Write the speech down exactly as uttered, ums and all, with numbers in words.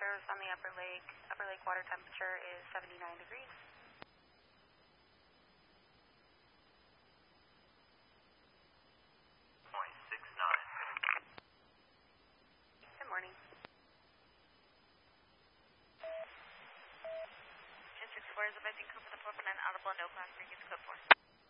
service on the Upper Lake. Upper Lake water temperature is seventy-nine degrees. point six nine. Good morning. ten sixty-four is advising code for the four four nine audible, no class, frequency code four.